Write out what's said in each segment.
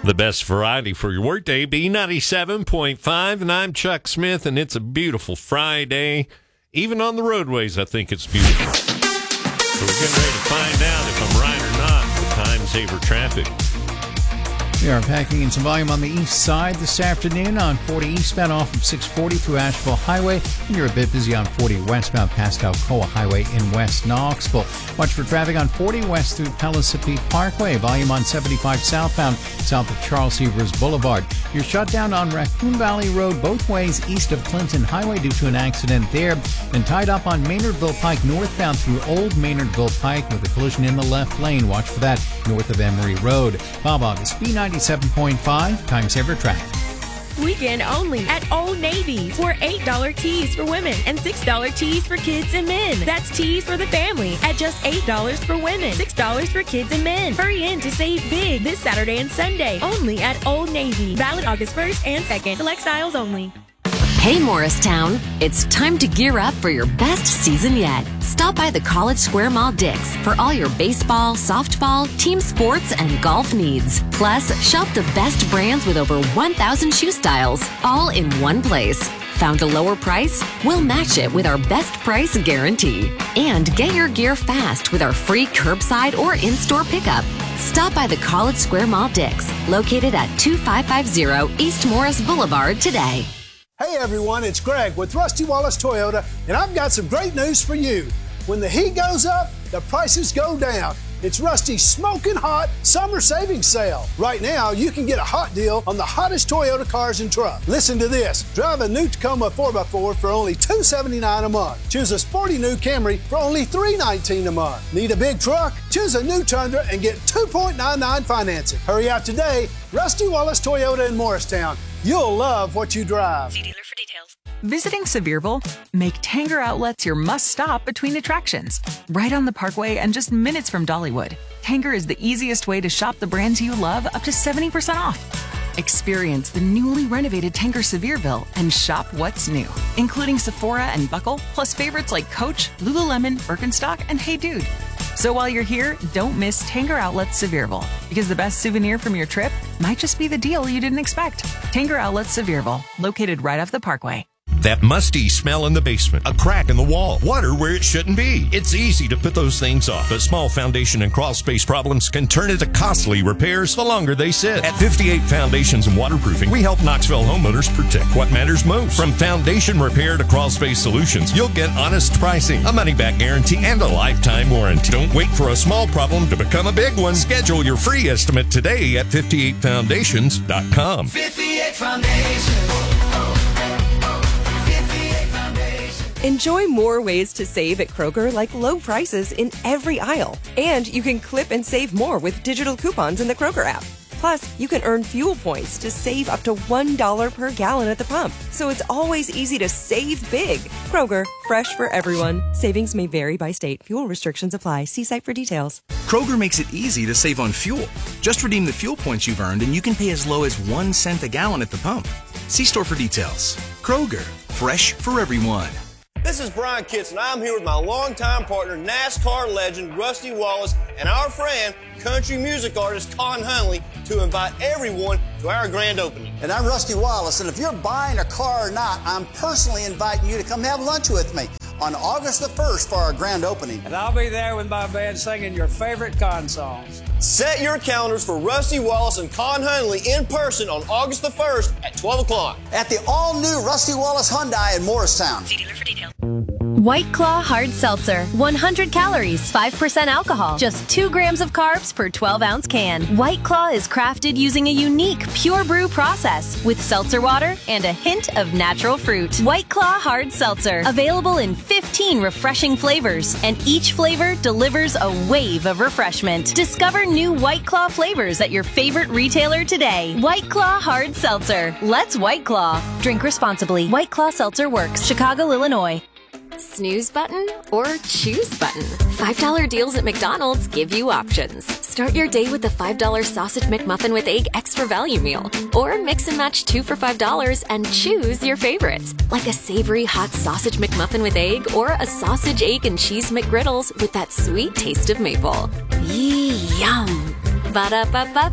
The best variety for your workday, B97.5, and I'm Chuck Smith, and it's a beautiful Friday. Even on the roadways, I think it's beautiful. So we're getting ready to find out if I'm right or not with Time Saver Traffic. We are packing in some volume on the east side this afternoon on 40 eastbound off of 640 through Asheville Highway. And you're a bit busy on 40 westbound past Alcoa Highway in West Knoxville. Watch for traffic on 40 west through Pellissippi Parkway. Volume on 75 southbound south of Charles Severs Boulevard. You're shut down on Raccoon Valley Road both ways east of Clinton Highway due to an accident there. And tied up on Maynardville Pike northbound through Old Maynardville Pike with a collision in the left lane. Watch for that north of Emery Road. Bob August, B97.5, Time Saver Traffic. Weekend only at Old Navy for $8 tees for women and $6 tees for kids and men. That's tees for the family at just $8 for women, $6 for kids and men. Hurry in to save big this Saturday and Sunday only at Old Navy. Valid August 1st and 2nd. Select styles only. Hey Morristown, it's time to gear up for your best season yet. Stop by the College Square Mall Dick's for all your baseball, softball, team sports, and golf needs. Plus, shop the best brands with over 1,000 shoe styles, all in one place. Found a lower price? We'll match it with our best price guarantee. And get your gear fast with our free curbside or in-store pickup. Stop by the College Square Mall Dick's, located at 2550 East Morris Boulevard today. Hey everyone, it's Greg with Rusty Wallace Toyota, and I've got some great news for you. When the heat goes up, the prices go down. It's Rusty's smoking hot summer savings sale. Right now, you can get a hot deal on the hottest Toyota cars and trucks. Listen to this. Drive a new Tacoma 4x4 for only $279 a month. Choose a sporty new Camry for only $319 a month. Need a big truck? Choose a new Tundra and get 2.99 financing. Hurry out today. Rusty Wallace Toyota in Morristown. You'll love what you drive. See dealer for details. Visiting Sevierville? Make Tanger Outlets your must-stop between attractions. Right on the Parkway and just minutes from Dollywood, Tanger is the easiest way to shop the brands you love up to 70% off. Experience the newly renovated Tanger Sevierville and shop what's new, including Sephora and Buckle, plus favorites like Coach, Lululemon, Birkenstock, and Hey Dude. So while you're here, don't miss Tanger Outlets Sevierville, because the best souvenir from your trip might just be the deal you didn't expect. Tanger Outlets Sevierville, located right off the Parkway. That musty smell in the basement, a crack in the wall, water where it shouldn't be. It's easy to put those things off, but small foundation and crawl space problems can turn into costly repairs the longer they sit. At 58 Foundations and Waterproofing, we help Knoxville homeowners protect what matters most. From foundation repair to crawl space solutions, you'll get honest pricing, a money-back guarantee, and a lifetime warranty. Don't wait for a small problem to become a big one. Schedule your free estimate today at 58foundations.com. 58 Foundations. Enjoy more ways to save at Kroger, like low prices in every aisle. And you can clip and save more with digital coupons in the Kroger app. Plus, you can earn fuel points to save up to $1 per gallon at the pump. So it's always easy to save big. Kroger, fresh for everyone. Savings may vary by state. Fuel restrictions apply. See site for details. Kroger makes it easy to save on fuel. Just redeem the fuel points you've earned and you can pay as low as 1 cent a gallon at the pump. See store for details. Kroger, fresh for everyone. This is Brian Kitson. I'm here with my longtime partner, NASCAR legend Rusty Wallace, and our friend, country music artist Con Hunley, to invite everyone to our grand opening. And I'm Rusty Wallace, and if you're buying a car or not, I'm personally inviting you to come have lunch with me on August the 1st for our grand opening. And I'll be there with my band singing your favorite Con songs. Set your calendars for Rusty Wallace and Con Hunley in person on August the 1st at 12 o'clock. At the all-new Rusty Wallace Hyundai in Morristown. See dealer for details. White Claw Hard Seltzer. 100 calories, 5% alcohol, just 2 grams of carbs per 12-ounce can. White Claw is crafted using a unique pure brew process with seltzer water and a hint of natural fruit. White Claw Hard Seltzer. Available in 15 refreshing flavors, and each flavor delivers a wave of refreshment. Discover new White Claw flavors at your favorite retailer today. White Claw Hard Seltzer. Let's White Claw. Drink responsibly. White Claw Seltzer works. Chicago, Illinois. Snooze button or choose button? $5 deals at McDonald's give you options. Start your day with the $5 Sausage McMuffin with Egg Extra Value Meal. Or mix and match 2 for $5 and choose your favorites, like a savory hot Sausage McMuffin with egg or a sausage, egg, and cheese McGriddles with that sweet taste of maple. Yum! Ba-da-ba-ba-ba.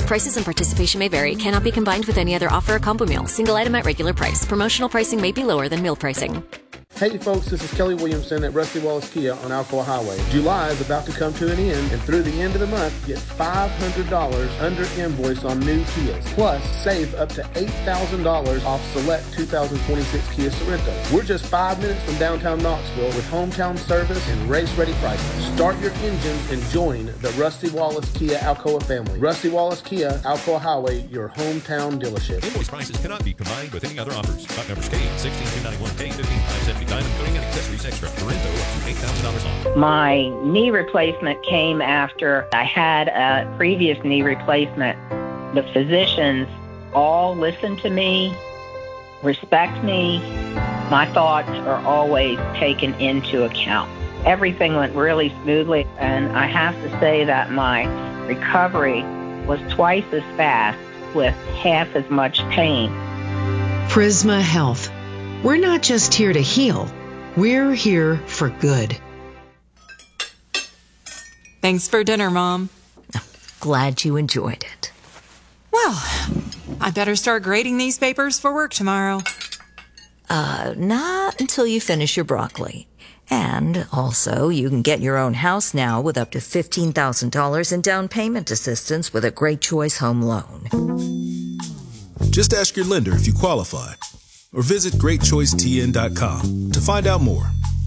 Prices and participation may vary. Cannot be combined with any other offer or combo meal. Single item at regular price. Promotional pricing may be lower than meal pricing. Hey folks, this is Kelly Williamson at Rusty Wallace Kia on Alcoa Highway. July is about to come to an end, and through the end of the month, get $500 under invoice on new Kias. Plus, save up to $8,000 off select 2026 Kia Sorrentos. We're just 5 minutes from downtown Knoxville with hometown service and race-ready prices. Start your engines and join the Rusty Wallace Kia Alcoa family. Rusty Wallace Kia, Alcoa Highway, your hometown dealership. Invoice prices cannot be combined with any other offers. Stock numbers K 16291K 15570. Diamond coating and accessories extra. Sorrento up to $8,000 off. My knee replacement came after I had a previous knee replacement. The physicians all listen to me, respect me. My thoughts are always taken into account. Everything went really smoothly, and I have to say that my recovery was twice as fast with half as much pain. Prisma Health. We're not just here to heal. We're here for good. Thanks for dinner, Mom. Glad you enjoyed it. Well, I better start grading these papers for work tomorrow. Not until you finish your broccoli. And also, you can get your own house now with up to $15,000 in down payment assistance with a Great Choice Home Loan. Just ask your lender if you qualify, or visit GreatChoiceTN.com to find out more.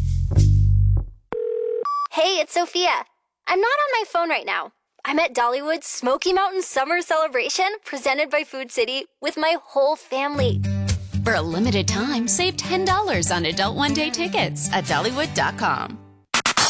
Hey, it's Sophia. I'm not on my phone right now. I'm at Dollywood's Smoky Mountain Summer Celebration presented by Food City with my whole family. For a limited time, save $10 on adult one-day tickets at Dollywood.com.